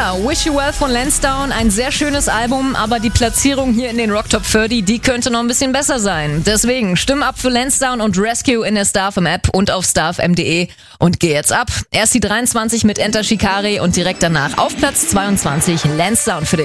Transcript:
Ja, Wish You Well von Lansdowne, ein sehr schönes Album, aber die Platzierung hier in den Rock Top 30, die könnte noch ein bisschen besser sein. Deswegen stimm ab für Lansdowne und Rescue in der StarFM App und auf starfm.de und geh jetzt ab. Erst die 23 mit Enter Shikari und direkt danach auf Platz 22 Lansdowne für dich.